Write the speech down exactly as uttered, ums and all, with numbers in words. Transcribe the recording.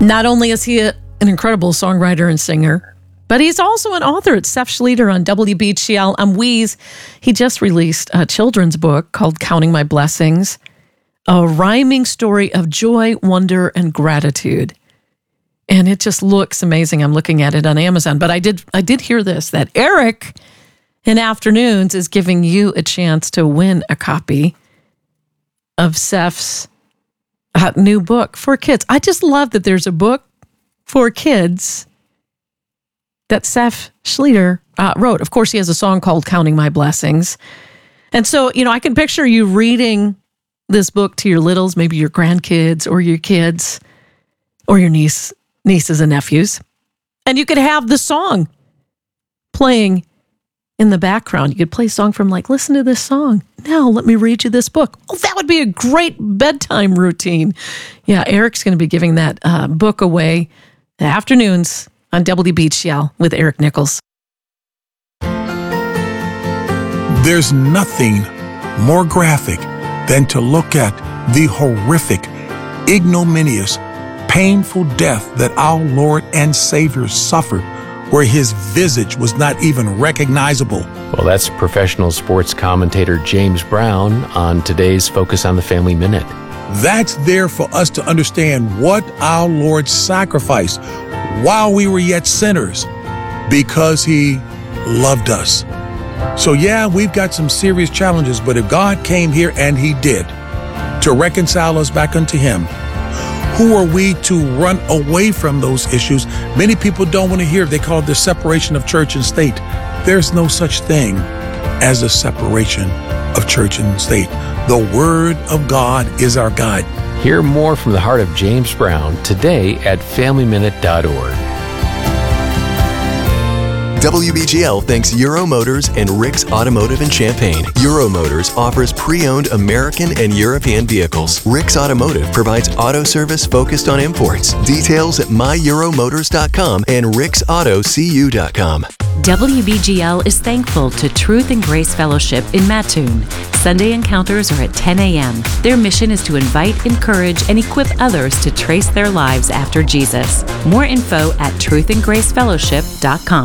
Not only is he a, an incredible songwriter and singer, but he's also an author. It's Seth Schleter on W B G L. I'm Weeze. He just released a children's book called Counting My Blessings, a rhyming story of joy, wonder, and gratitude. And it just looks amazing. I'm looking at it on Amazon. But I did I did hear this, that Eric in Afternoons is giving you a chance to win a copy of Seth's uh, new book for kids. I just love that there's a book for kids that Seth Schleter uh, wrote. Of course, he has a song called Counting My Blessings. And so, you know, I can picture you reading this book to your littles, maybe your grandkids or your kids or your niece, nieces and nephews. And you could have the song playing in the background. You could play a song from like, listen to this song. Now let me read you this book. Oh, that would be a great bedtime routine. Yeah, Eric's going to be giving that uh, book away Afternoons on W B G L with Eric Nichols. There's nothing more graphic than to look at the horrific, ignominious, painful death that our Lord and Savior suffered, where his visage was not even recognizable. Well, that's professional sports commentator James Brown on today's Focus on the Family Minute. That's there for us to understand what our Lord sacrificed while we were yet sinners, because he loved us. So yeah, we've got some serious challenges, but if God came here, and he did, to reconcile us back unto him, who are we to run away from those issues? Many people don't want to hear it. They call it the separation of church and state. There's no such thing as a separation of church and state. The Word of God is our guide. Hear more from the heart of James Brown today at family minute dot org. W B G L thanks Euro Motors and Rick's Automotive in Champaign. Euro Motors offers pre-owned American and European vehicles. Rick's Automotive provides auto service focused on imports. Details at my euro motors dot com and ricks auto c u dot com. W B G L is thankful to Truth and Grace Fellowship in Mattoon. Sunday encounters are at ten a.m. Their mission is to invite, encourage, and equip others to trace their lives after Jesus. More info at truth and grace fellowship dot com.